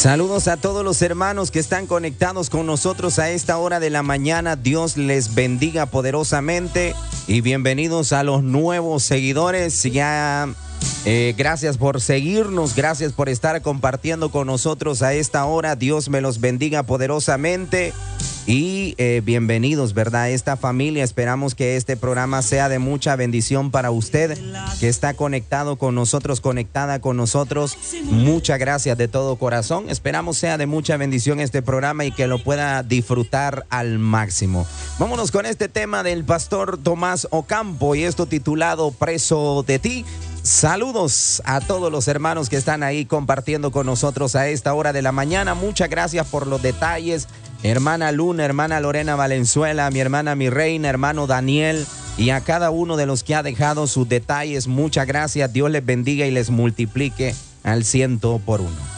Saludos a todos los hermanos que están conectados con nosotros a esta hora de la mañana. Dios les bendiga poderosamente y bienvenidos a los nuevos seguidores. Gracias por seguirnos, gracias por estar compartiendo con nosotros a esta hora. Dios me los bendiga poderosamente y bienvenidos, ¿verdad? A esta familia. Esperamos que este programa sea de mucha bendición para usted que está conectado con nosotros, conectada con nosotros. Muchas gracias de todo corazón. Esperamos sea de mucha bendición este programa y que lo pueda disfrutar al máximo. Vámonos con este tema del pastor Tomás Ocampo y esto titulado Preso de ti. Saludos a todos los hermanos que están ahí compartiendo con nosotros a esta hora de la mañana. Muchas gracias por los detalles. Hermana Luna, hermana Lorena Valenzuela, mi hermana Mi Reina, hermano Daniel y a cada uno de los que ha dejado sus detalles. Muchas gracias. Dios les bendiga y les multiplique al 100 por 1.